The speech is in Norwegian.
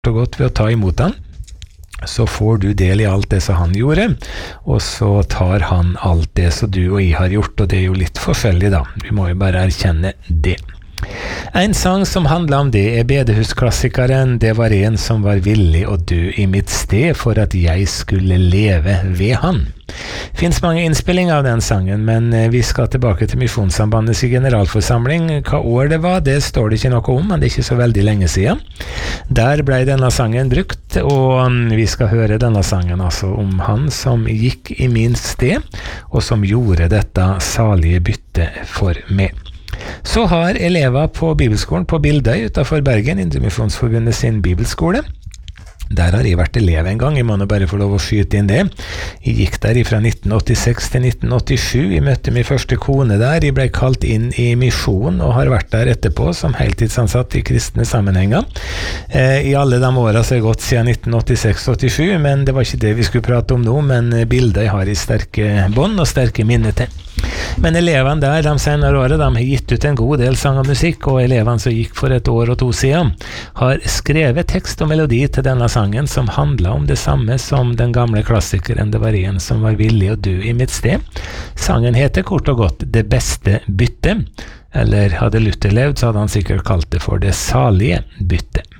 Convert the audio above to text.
og godt ved å ta imot han, så får du del i alt det som han gjorde, og så tar han alt det som du og jeg har gjort, og det er jo litt forskjellig da. Vi må jo bare erkjenne det. En sang som handler om det er bedehus-klassikeren «Det var en som var villig å dø i mitt sted for at jeg skulle leve ved han». Finns mange innspillinger av den sangen, men vi skal tilbake til Misjonssambandets generalforsamling. Hva år det var, det står det ikke noe om, men det er ikke så veldig lenge siden. Der ble denne sangen brukt, og vi skal høre denne sangen altså om han som gikk i min sted, og som gjorde dette salige byttet for meg. Så har elever på Bibelskolen på Bildøy utenfor Bergen, Indremisjonsforbundet sin bibelskole. Der har jeg vært elev en gang, jeg må nå bare få lov å skyte inn det. Jeg gikk der fra 1986 til 1987, jeg møtte min første kone der, jeg ble kalt inn i misjon og har vært der etterpå som heltidsansatt i kristne sammenhenger. I alle de årene så har jeg gått siden 1986-87, men det var ikke det vi skulle prate om nå, men bildet har i sterke bånd og sterke minner til. Men elevene der, de senere årene, de har gitt ut en god del sang og musikk, og elevene som gikk for 1 år og 2 siden, har skrevet tekst og melodi til denne sangen som handler om det samme som den gamle klassikeren «Det var en som var villig å dø i mitt sted». Sangen heter kort og godt «Det beste byttet», eller hadde Luther levd, så hadde han sikkert kalt det for «Det salige byttet».